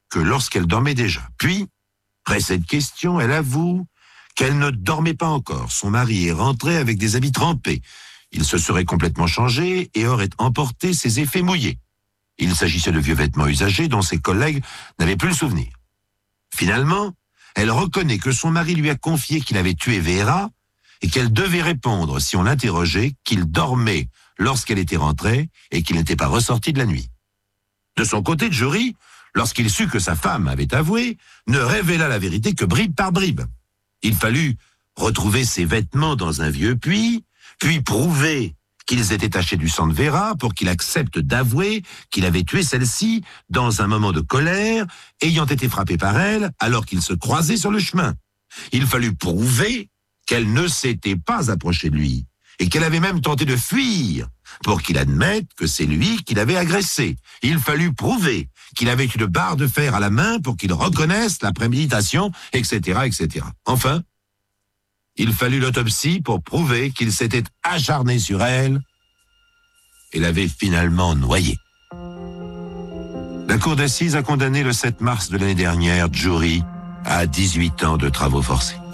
que lorsqu'elle dormait déjà. Puis, après cette question, elle avoue qu'elle ne dormait pas encore. Son mari est rentré avec des habits trempés. Il se serait complètement changé et aurait emporté ses effets mouillés. Il s'agissait de vieux vêtements usagés dont ses collègues n'avaient plus le souvenir. Finalement, elle reconnaît que son mari lui a confié qu'il avait tué Vera et qu'elle devait répondre, si on l'interrogeait, qu'il dormait lorsqu'elle était rentrée et qu'il n'était pas ressorti de la nuit. De son côté, Jory, lorsqu'il sut que sa femme avait avoué, ne révéla la vérité que bribe par bribe. Il fallut retrouver ses vêtements dans un vieux puits, puis prouver qu'ils étaient tachés du sang de Vera pour qu'il accepte d'avouer qu'il avait tué celle-ci dans un moment de colère, ayant été frappé par elle alors qu'ils se croisaient sur le chemin. Il fallut prouver qu'elle ne s'était pas approchée de lui et qu'elle avait même tenté de fuir pour qu'il admette que c'est lui qui l'avait agressée. Il fallut prouver qu'il avait une barre de fer à la main pour qu'il reconnaisse la préméditation, etc., etc. Enfin, il fallut l'autopsie pour prouver qu'il s'était acharné sur elle et l'avait finalement noyée. La cour d'assises a condamné le 7 mars de l'année dernière Jory à 18 ans de travaux forcés.